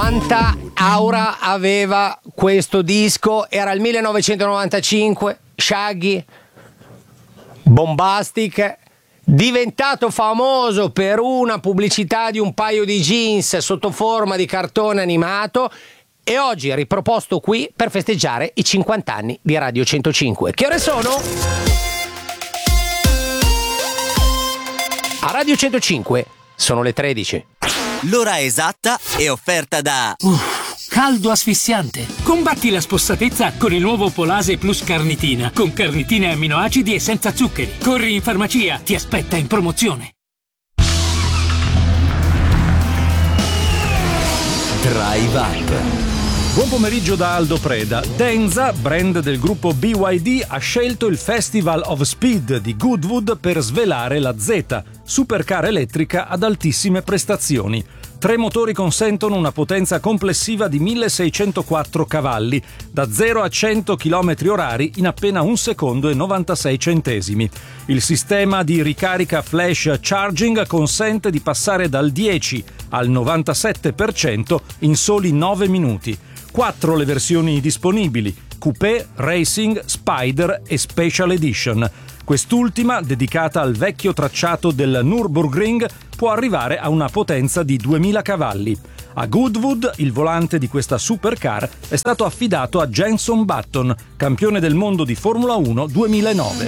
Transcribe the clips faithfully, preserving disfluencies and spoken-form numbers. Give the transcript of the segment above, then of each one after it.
novanta Aura aveva questo disco, era il millenovecentonovantacinque, Shaggy, Bombastic, diventato famoso per una pubblicità di un paio di jeans sotto forma di cartone animato, e oggi è riproposto qui per festeggiare i cinquanta anni di Radio centocinque. Che ore sono? A Radio centocinque sono le tredici. L'ora esatta è offerta da Uff, caldo asfissiante. Combatti la spossatezza con il nuovo Polase Plus Carnitina, con carnitine e amminoacidi e senza zuccheri. Corri in farmacia, ti aspetta in promozione. Drive Up. Buon pomeriggio da Aldo Preda. Denza, brand del gruppo B Y D, ha scelto il Festival of Speed di Goodwood per svelare la Z, supercar elettrica ad altissime prestazioni. Tre motori consentono una potenza complessiva di milleseicentoquattro cavalli, da zero a cento chilometri orari in appena un secondo e novantasei centesimi. Il sistema di ricarica flash charging consente di passare dal dieci al novantasette per cento in soli nove minuti. Quattro le versioni disponibili: Coupé, Racing, Spider e Special Edition. Quest'ultima, dedicata al vecchio tracciato del Nürburgring, può arrivare a una potenza di duemila cavalli. A Goodwood il volante di questa supercar è stato affidato a Jenson Button, campione del mondo di Formula uno duemilanove.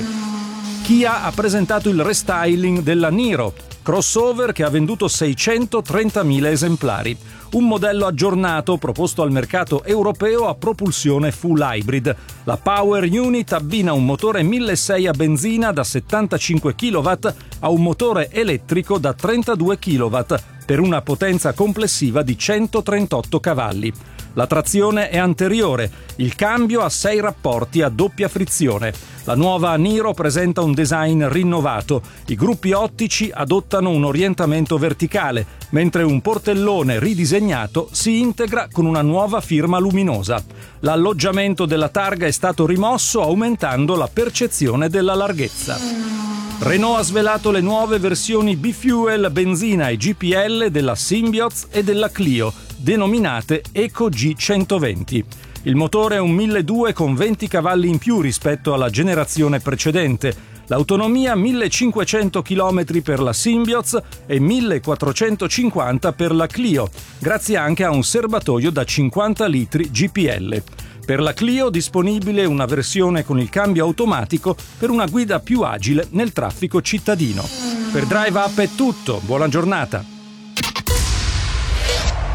Kia ha presentato il restyling della Niro, crossover che ha venduto seicentotrentamila esemplari. Un modello aggiornato proposto al mercato europeo a propulsione full hybrid. La Power Unit abbina un motore milleseicento a benzina da settantacinque chilowatt a un motore elettrico da trentadue chilowatt per una potenza complessiva di centotrentotto cavalli. La trazione è anteriore, il cambio ha sei rapporti a doppia frizione. La nuova Niro presenta un design rinnovato. I gruppi ottici adottano un orientamento verticale, mentre un portellone ridisegnato si integra con una nuova firma luminosa. L'alloggiamento della targa è stato rimosso, aumentando la percezione della larghezza. Renault ha svelato le nuove versioni B-Fuel, benzina e G P L della Symbioz e della Clio, denominate Eco G centoventi. Il motore è un milleduecento con venti cavalli in più rispetto alla generazione precedente. L'autonomia millecinquecento chilometri per la Symbioz e millequattrocentocinquanta per la Clio, grazie anche a un serbatoio da cinquanta litri G P L. Per la Clio disponibile una versione con il cambio automatico per una guida più agile nel traffico cittadino. Per Drive Up è tutto, buona giornata.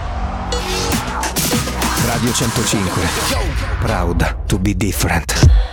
Radio centocinque, proud to be different.